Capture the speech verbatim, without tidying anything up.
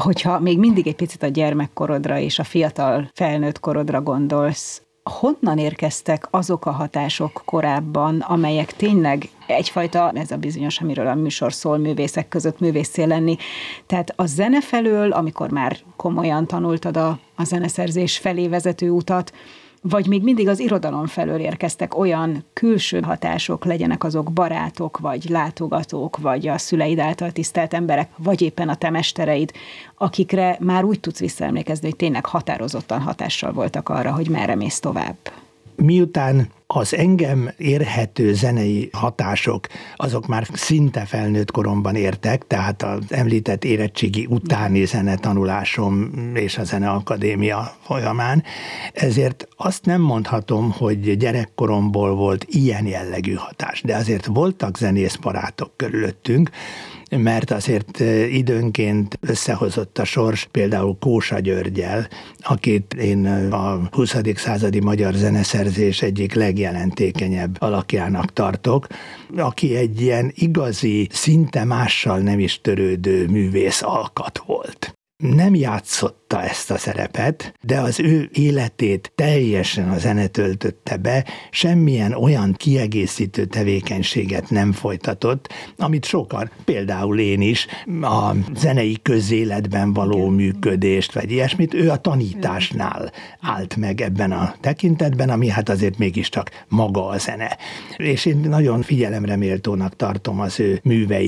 Hogyha még mindig egy picit a gyermekkorodra és a fiatal felnőtt korodra gondolsz, honnan érkeztek azok a hatások korábban, amelyek tényleg egyfajta, ez a bizonyos, amiről a műsor szól, művészek között művészé lenni. Tehát a zene felől, amikor már komolyan tanultad a, a zeneszerzés felé vezető utat, vagy még mindig az irodalom felől érkeztek olyan külső hatások, legyenek azok barátok, vagy látogatók, vagy a szüleid által tisztelt emberek, vagy éppen a te mestereid, akikre már úgy tudsz visszaemlékezni, hogy tényleg határozottan hatással voltak arra, hogy merre mész tovább. Miután az engem érhető zenei hatások, azok már szinte felnőtt koromban értek, tehát az említett érettségi utáni zenetanulásom és a Zeneakadémia folyamán, ezért azt nem mondhatom, hogy gyerekkoromból volt ilyen jellegű hatás, de azért voltak zenészbarátok körülöttünk, mert azért időnként összehozott a sors, például Kósa Györggyel, akit én a huszadik századi magyar zeneszerzés egyik legjelentékenyebb alakjának tartok, aki egy ilyen igazi, szinte mással nem is törődő művész alkat volt. Nem játszotta ezt a szerepet, de az ő életét teljesen a zene töltötte be, semmilyen olyan kiegészítő tevékenységet nem folytatott, amit sokan, például én is, a zenei közéletben való működést, vagy ilyesmit, ő a tanításnál állt meg ebben a tekintetben, ami hát azért mégiscsak maga a zene. És én nagyon figyelemre méltónak tartom az ő műveit.